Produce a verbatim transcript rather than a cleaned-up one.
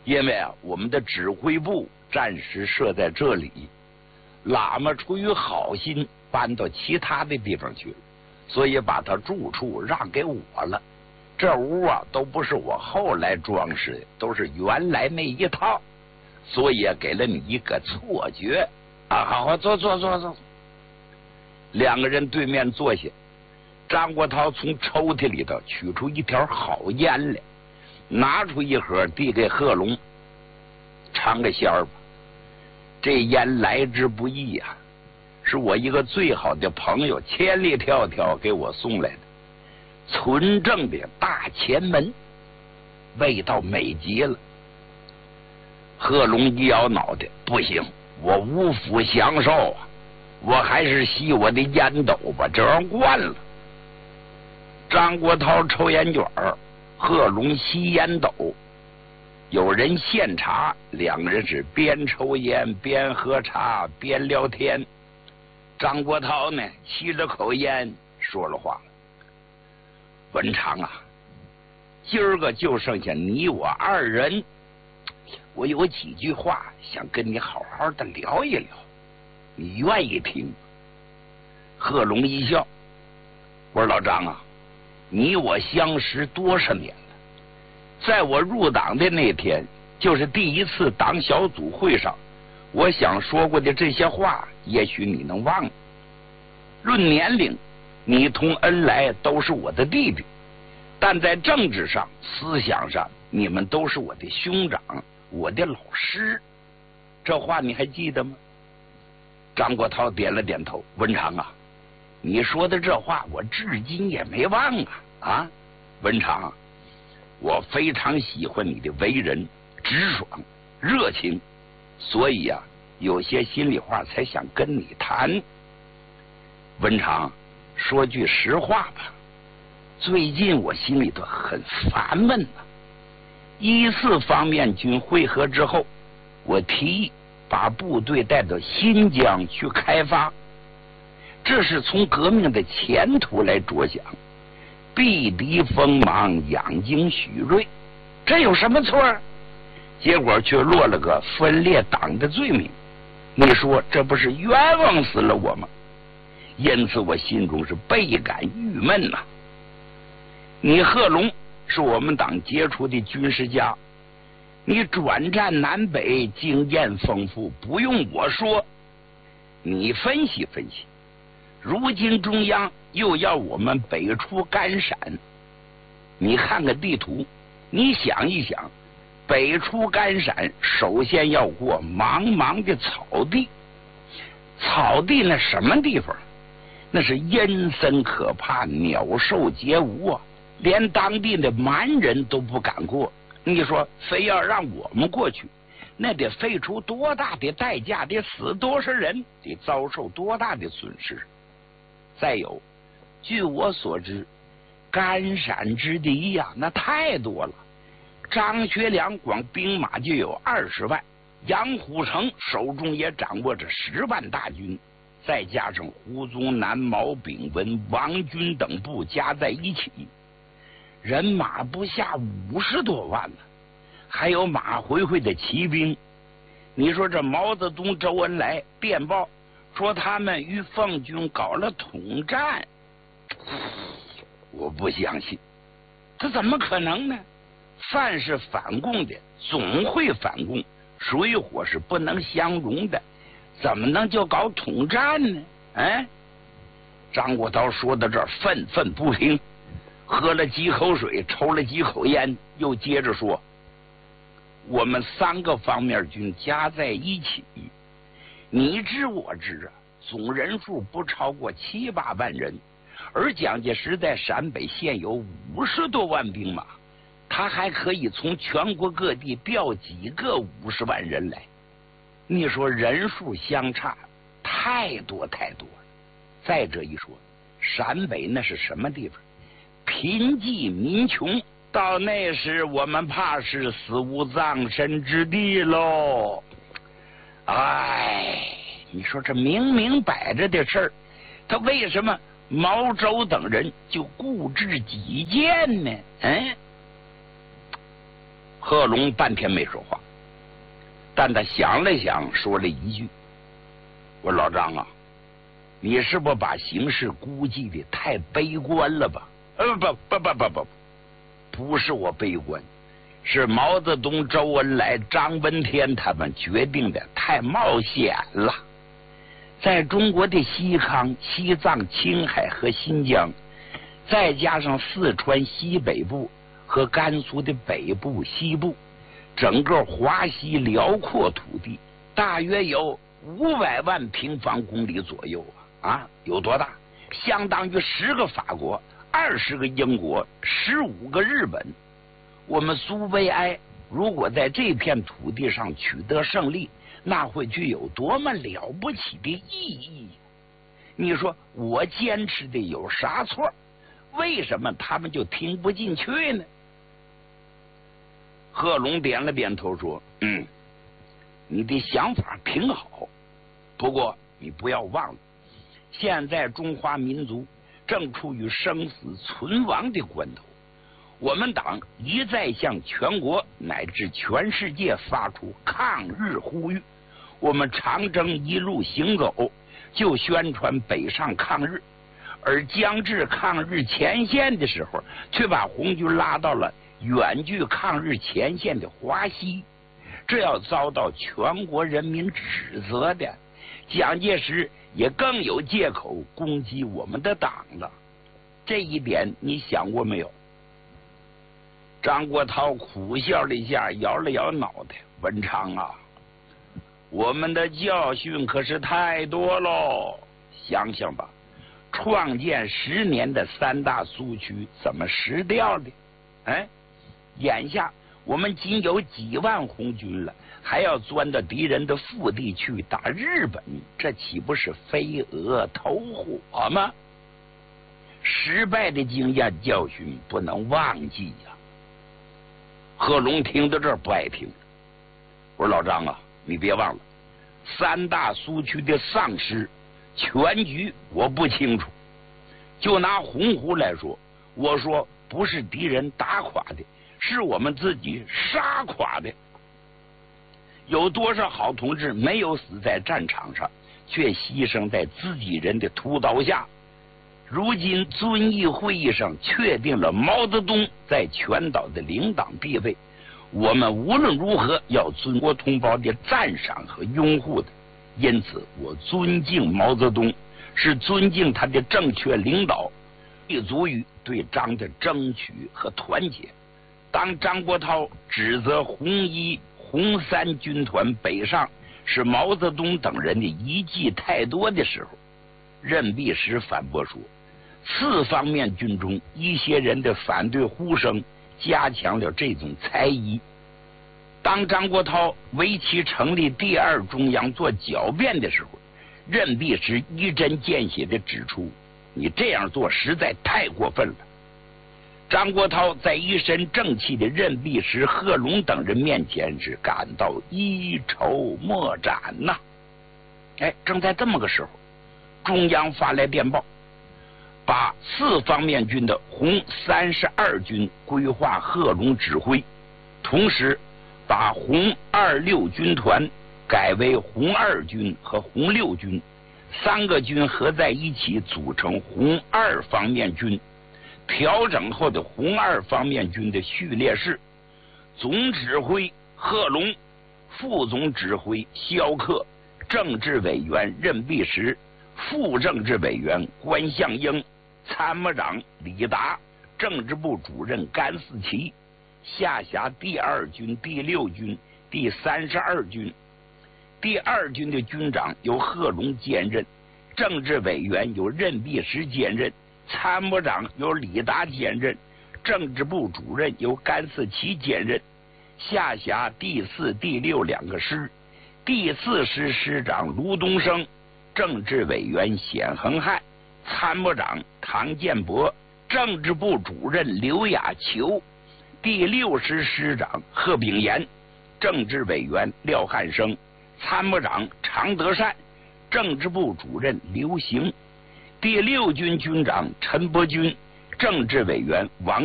因为啊，我们的指挥部暂时设在这里，喇嘛出于好心搬到其他的地方去了，所以把他住处让给我了。这屋啊都不是我后来装饰的，都是原来那一套，所以也给了你一个错觉啊！好好坐坐坐坐。两个人对面坐下，张国焘从抽屉里头取出一条好烟来，拿出一盒递给贺龙，尝个鲜儿吧。这烟来之不易啊，是我一个最好的朋友千里迢迢给我送来的，纯正的大前门，味道美极了。贺龙一摇脑袋，不行，我无福享受啊，我还是吸我的烟斗吧，这样惯了。张国焘抽烟卷儿，贺龙吸烟斗，有人献茶，两个人是边抽烟边喝茶边聊天。张国焘呢，吸了口烟，说了话了：“文长啊，今儿个就剩下你我二人，我有几句话想跟你好好的聊一聊，你愿意听？”贺龙一笑，我说：“老张啊，你我相识多少年了？在我入党的那天，就是第一次党小组会上，我想说过的这些话，也许你能忘了。论年龄，你同恩来都是我的弟弟，但在政治上、思想上，你们都是我的兄长，我的老师。这话你还记得吗？”张国焘点了点头：“文长啊，你说的这话我至今也没忘啊！啊，文长，我非常喜欢你的为人直爽、热情，所以啊，有些心里话才想跟你谈。文长，说句实话吧，最近我心里头很烦闷啊。一四方面军会合之后，我提议把部队带到新疆去开发，这是从革命的前途来着想，避敌锋芒，养精蓄锐，这有什么错？结果却落了个分裂党的罪名，你说这不是冤枉死了我吗？因此我心中是倍感郁闷呐、啊。你贺龙是我们党杰出的军事家，你转战南北，经验丰富，不用我说，你分析分析。如今中央又要我们北出甘陕，你看看地图，你想一想，北出甘陕首先要过茫茫的草地，草地那什么地方？那是阴森可怕，鸟兽皆无啊，连当地的蛮人都不敢过。你说非要让我们过去，那得费出多大的代价，得死多少人，得遭受多大的损失。再有，据我所知，甘陕之敌呀、啊，那太多了。张学良光兵马就有二十万，杨虎城手中也掌握着十万大军，再加上胡宗南、毛炳文、王军等部加在一起，人马不下五十多万呢。还有马回回的骑兵。你说这毛泽东、周恩来电报说他们与奉军搞了统战，我不相信，这怎么可能呢？凡是反共的总会反共，水火是不能相容的，怎么能就搞统战呢？哎，张国焘说到这儿愤愤不平，喝了几口水，抽了几口烟，又接着说：我们三个方面军加在一起，你知我知啊，总人数不超过七八万人，而蒋介石在陕北现有五十多万兵马，他还可以从全国各地调几个五十万人来。你说人数相差太多太多了。再者一说，陕北那是什么地方？贫瘠民穷，到那时我们怕是死无葬身之地喽。哎，你说这明明摆着的事儿，他为什么毛周等人就固执己见呢？嗯， 贺龙半天没说话，但他想了想，说了一句：“我说老张啊，你是不是把形势估计的太悲观了吧？”呃，不不不不不，不是我悲观，是毛泽东、周恩来、张闻天他们决定的太冒险了。在中国的西康、西藏、青海和新疆，再加上四川西北部和甘肃的北部、西部，整个华西辽阔土地大约有五百万平方公里左右啊！啊，有多大？相当于十个法国、二十个英国、十五个日本。我们苏维埃如果在这片土地上取得胜利，那会具有多么了不起的意义！你说我坚持的有啥错？为什么他们就听不进去呢？贺龙点了点头说：“嗯，你的想法挺好，不过你不要忘了，现在中华民族正处于生死存亡的关头。我们党一再向全国乃至全世界发出抗日呼吁，我们长征一路行走，就宣传北上抗日，而将至抗日前线的时候，却把红军拉到了远距抗日前线的华西，这要遭到全国人民指责的。蒋介石也更有借口攻击我们的党了，这一点你想过没有？”张国焘苦笑了一下，摇了摇脑袋：“文昌啊，我们的教训可是太多喽！想想吧，创建十年的三大苏区怎么失掉的？哎，眼下我们仅有几万红军了，还要钻到敌人的腹地去打日本，这岂不是飞蛾投火吗？失败的经验教训不能忘记呀！”贺龙听到这儿不爱听，我说：“老张啊，你别忘了，三大苏区的丧失全局我不清楚。就拿洪湖来说，我说不是敌人打垮的，是我们自己杀垮的。有多少好同志没有死在战场上，却牺牲在自己人的屠刀下。如今遵义会议上确定了毛泽东在全岛的领导地位，我们无论如何要尊国同胞的赞赏和拥护的。因此我尊敬毛泽东，是尊敬他的正确领导，立足于对张的争取和团结。当张国焘指责红一、红三军团北上是毛泽东等人的遗迹太多的时候，任弼时反驳说，四方面军中一些人的反对呼声加强了这种猜疑。当张国焘为其成立第二中央做狡辩的时候，任弼时一针见血地指出，你这样做实在太过分了。张国焘在一身正气的任弼时、贺龙等人面前是感到一筹莫展呐、啊。哎，正在这么个时候，中央发来电报，把四方面军的红三十二军规划贺龙指挥，同时把红二六军团改为红二军和红六军，三个军合在一起组成红二方面军。调整后的红二方面军的序列是：总指挥贺龙，副总指挥萧克，政治委员任弼时，副政治委员关向英，参谋长李达，政治部主任甘思齐，下辖第二军、第六军、第三十二军。第二军的军长由贺龙兼任，政治委员由任弼时兼任，参谋长由李达兼任，政治部主任由甘思齐兼任，下辖第四、第六两个师。第四师师长卢东升，政治委员显恒汉，参谋长唐建博，政治部主任刘亚球。第六师师长贺炳炎，政治委员廖汉生，参谋长常德善，政治部主任刘行。第六军军长陈伯钧，政治委员王